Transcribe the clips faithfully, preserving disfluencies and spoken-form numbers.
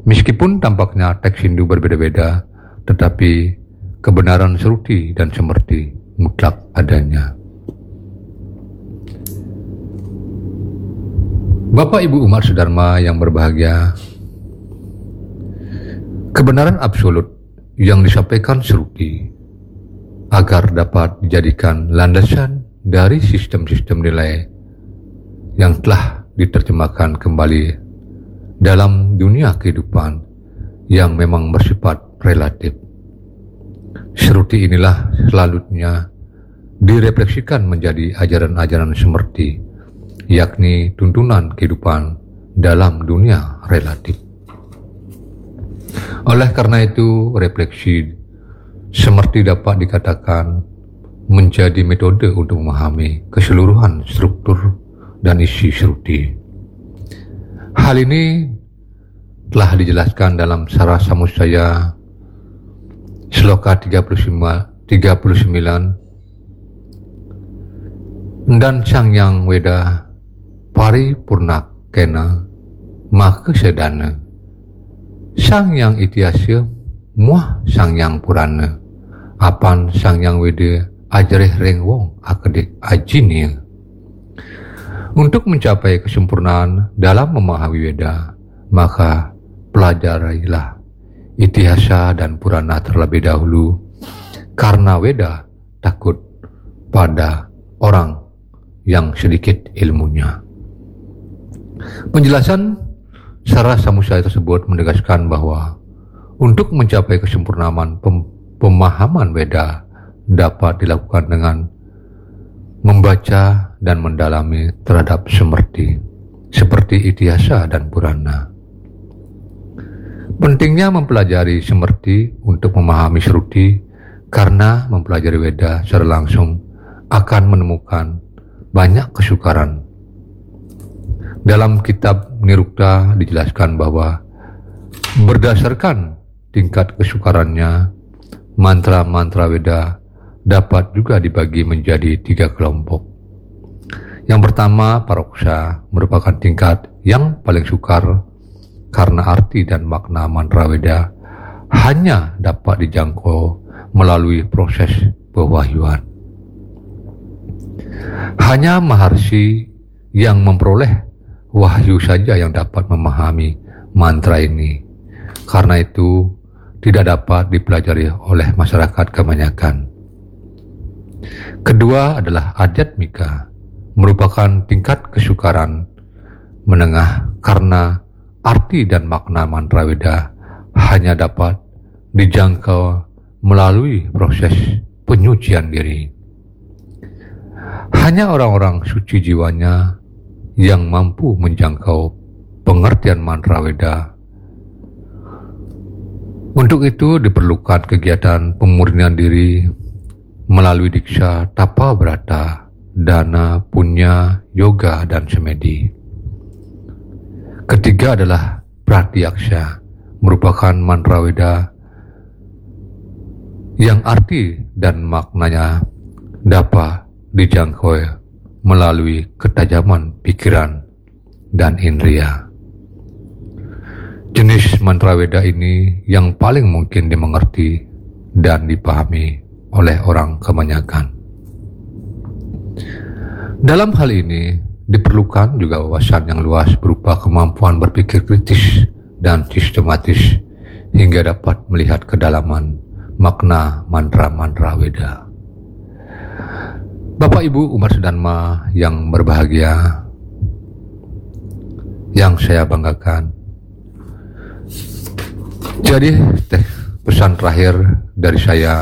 Meskipun tampaknya teks Hindu berbeda-beda, tetapi kebenaran Shruti dan Smriti mutlak adanya. Bapak Ibu umat sedharma yang berbahagia, kebenaran absolut yang disampaikan Shruti agar dapat dijadikan landasan dari sistem-sistem nilai yang telah diterjemahkan kembali dalam dunia kehidupan yang memang bersifat relatif. Shruti inilah selanjutnya direfleksikan menjadi ajaran-ajaran Smriti, yakni tuntunan kehidupan dalam dunia relatif. Oleh karena itu, refleksi Smriti dapat dikatakan menjadi metode untuk memahami keseluruhan struktur dan isi Shruti. Hal ini telah dijelaskan dalam Sara Samusaya Sloka tiga puluh sembilan, dan Sangyang Weda Paripurnakena Makesedana Sangyang Ityasya Muah Sangyang Purana Apan Sangyang Weda Ajareh Reng Wong Akedik Ajinia. Untuk mencapai kesempurnaan dalam memahami Weda, maka pelajarilah Itihasa dan Purana terlebih dahulu, karena Weda takut pada orang yang sedikit ilmunya. Penjelasan Sara Samusaya tersebut menegaskan bahwa untuk mencapai kesempurnaan pem pemahaman Weda dapat dilakukan dengan membaca dan mendalami terhadap Smriti seperti Itihasa dan Purana. Pentingnya mempelajari Smriti untuk memahami Shruti, karena mempelajari Weda secara langsung akan menemukan banyak kesukaran. Dalam kitab Nirukta dijelaskan bahwa berdasarkan tingkat kesukarannya, mantra-mantra Weda dapat juga dibagi menjadi tiga kelompok. Yang pertama, paroksa, merupakan tingkat yang paling sukar karena arti dan makna mantra Weda hanya dapat dijangkau melalui proses pewahyuan. Hanya Maharshi yang memperoleh wahyu saja yang dapat memahami mantra ini. Karena itu tidak dapat dipelajari oleh masyarakat kebanyakan. Kedua adalah Adhyatmika, merupakan tingkat kesukaran menengah karena arti dan makna mantra Weda hanya dapat dijangkau melalui proses penyucian diri. Hanya orang-orang suci jiwanya yang mampu menjangkau pengertian mantra Weda. Untuk itu diperlukan kegiatan pemurnian diri melalui diksha, tapa brata, dana, punya, yoga, dan semedi. Ketiga adalah Pratyaksha, merupakan mantra Weda yang arti dan maknanya dapat dijangkau melalui ketajaman pikiran dan indria. Jenis mantra Weda ini yang paling mungkin dimengerti dan dipahami oleh orang kebanyakan. Dalam hal ini diperlukan juga wawasan yang luas berupa kemampuan berpikir kritis dan sistematis hingga dapat melihat kedalaman makna mantra-mantra Weda. Bapak Ibu umat sedharma yang berbahagia, yang saya banggakan, jadi pesan terakhir dari saya,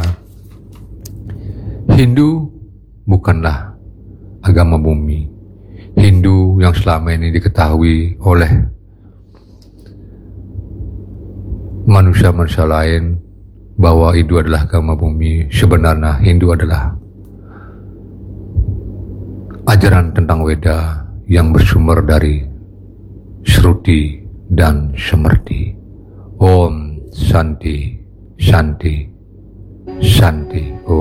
Hindu bukanlah agama bumi. Hindu yang selama ini diketahui oleh manusia-manusia lain bahwa Hindu adalah agama bumi, sebenarnya Hindu adalah ajaran tentang Weda yang bersumber dari Shruti dan Smriti. Om Shanti, Shanti, Shanti. Om.